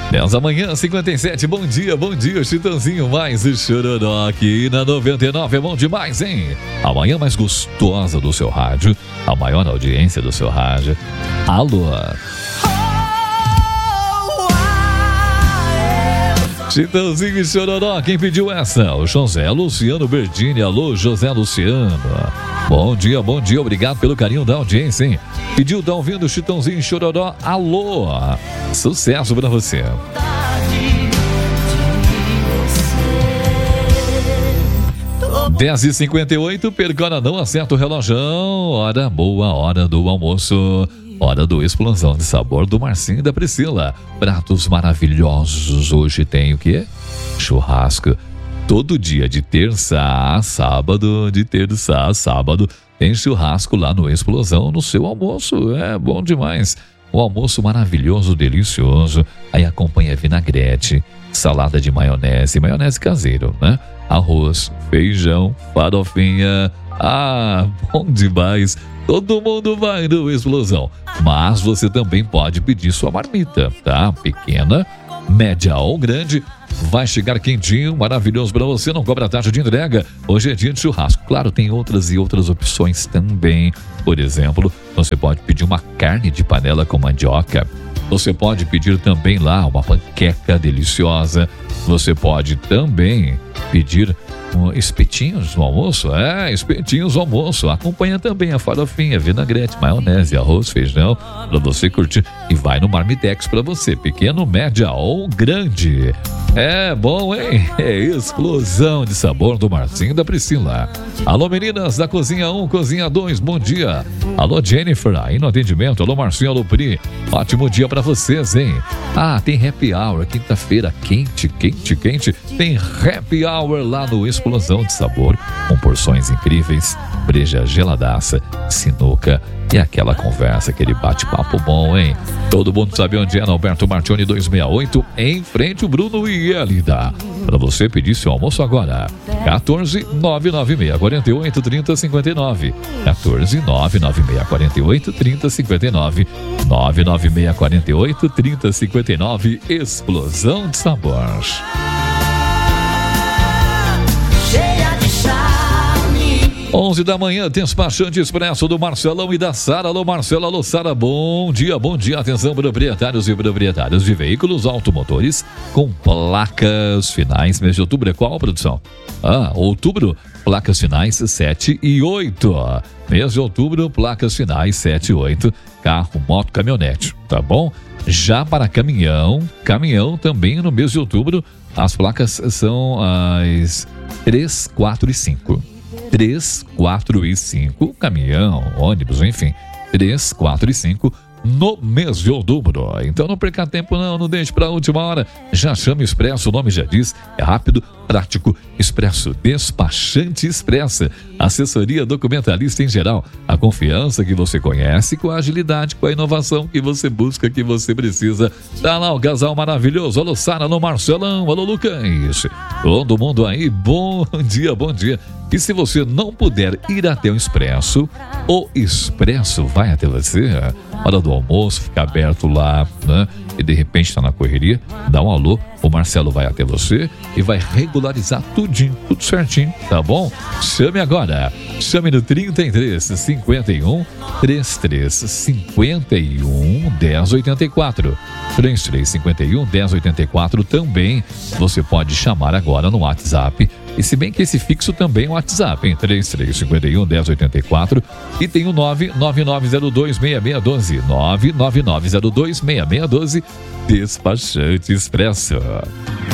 10 da manhã, 57, bom dia, Chitãozinho, mais o Chororó aqui na 99, é bom demais, hein? A manhã mais gostosa do seu rádio, a maior audiência do seu rádio. Alô? Chitãozinho e Chororó, quem pediu essa? O José Luciano Berdini. Alô, José Luciano. Bom dia, obrigado pelo carinho da audiência, hein? Pediu, tá ouvindo Chitãozinho e Chororó? Alô, sucesso pra você. 10h58, Percora não acerta o relógio. Hora boa, hora do almoço. Hora do Explosão de Sabor do Marcinho e da Priscila. Pratos maravilhosos. Hoje tem o quê? Churrasco. Todo dia, de terça a sábado, tem churrasco lá no Explosão, no seu almoço. É bom demais. Um almoço maravilhoso, delicioso. Aí acompanha vinagrete, salada de maionese caseiro, né? Arroz, feijão, farofinha. Ah, bom demais. Todo mundo vai no Explosão. Mas você também pode pedir sua marmita, tá? Pequena, média ou grande. Vai chegar quentinho, maravilhoso para você, não cobra taxa de entrega. Hoje é dia de churrasco. Claro, tem outras opções também. Por exemplo, você pode pedir uma carne de panela com mandioca. Você pode pedir também lá uma panqueca deliciosa. Você pode também pedir espetinhos no almoço. Espetinhos no almoço. Acompanha também a farofinha, vinagrete, maionese, arroz, feijão, para você curtir. E vai no Marmitex para você, pequeno, média ou grande. É bom, hein? É explosão de sabor do Marcinho e da Priscila. Alô, meninas da Cozinha 1, Cozinha 2, bom dia. Alô, Jennifer, aí no atendimento. Alô, Marcinho, alô, Pri. Ótimo dia pra vocês, hein? Ah, tem happy hour, quinta-feira, quente. Tem happy hour lá no Explosão de Sabor, com porções incríveis, breja geladaça, sinuca e aquela conversa, aquele bate-papo bom, hein? Todo mundo sabe onde é, no Alberto Martioni 268, em frente o Bruno e Elida. Para você pedir seu almoço agora, 14 996 48 30 59. 14 996 48 30 59. 996 48 30 59. Explosão de Sabor. 11 da manhã, despachante expresso do Marcelão e da Sara. Alô, Marcelo, alô, Sara, bom dia. Atenção, proprietários e proprietárias de veículos automotores com placas finais. Mês de outubro é qual, produção? Outubro, placas finais 7 e 8. Mês de outubro, placas finais 7 e 8. Carro, moto, caminhonete, tá bom? Já para caminhão também no mês de outubro, as placas são as 3, 4 e 5. 3, 4 e 5, caminhão, ônibus, enfim, 3, 4 e 5 no mês de outubro. Então não perca tempo não deixe para a última hora. Já chame Expresso, o nome já diz, é rápido, prático, Expresso, despachante Expressa, assessoria documentalista em geral, a confiança que você conhece com a agilidade, com a inovação que você busca, que você precisa. Tá lá o casal maravilhoso, alô Sara, alô Marcelão, alô Lucas, todo mundo aí, bom dia. E se você não puder ir até o Expresso vai até você. Hora do almoço, fica aberto lá, né? E de repente está na correria, dá um alô, o Marcelo vai até você e vai regularizar tudinho, tudo certinho, tá bom? Chame agora, chame no 33 51 33 51 1084. 33 51 1084 também você pode chamar agora no WhatsApp. E se bem que esse fixo também é o WhatsApp, hein? 33 51 1084 e tem o 99902 6612. 99902 6612. Despachante Expresso.